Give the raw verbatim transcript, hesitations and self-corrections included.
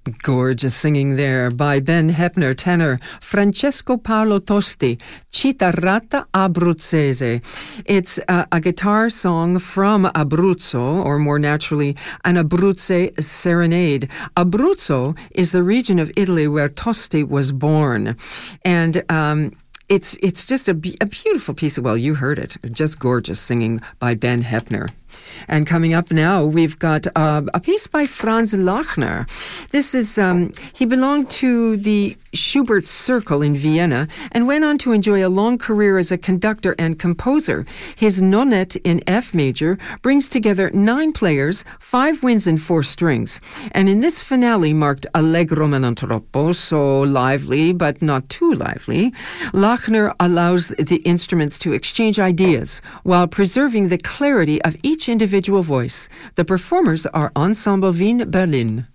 Gorgeous singing there by Ben Heppner, tenor. Francesco Paolo Tosti, Chitarrata Abruzzese. It's uh, a guitar song from Abruzzo, or more naturally, an Abruzze serenade. Abruzzo is the region of Italy where Tosti was born. And um, it's it's just a, a beautiful piece of, well, you heard it, just gorgeous singing by Ben Heppner. And coming up now, we've got uh, a piece by Franz Lachner. This is, um, he belonged to the Schubert Circle in Vienna and went on to enjoy a long career as a conductor and composer. His Nonette in F major brings together nine players, five winds and four strings. And in this finale marked allegro ma non troppo, so lively but not too lively, Lachner allows the instruments to exchange ideas while preserving the clarity of each individual voice. The performers are Ensemble Wien Berlin.